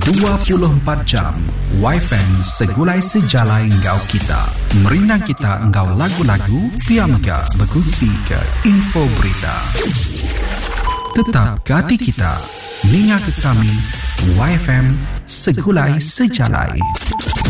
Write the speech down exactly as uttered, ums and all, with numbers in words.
dua puluh empat jam Y F M segulai sejalai engkau kita. Merinang kita engkau lagu-lagu, pia mega berkongsi ke info berita. Tetap ke hati kita, ninga ke kami Y F M segulai sejalai.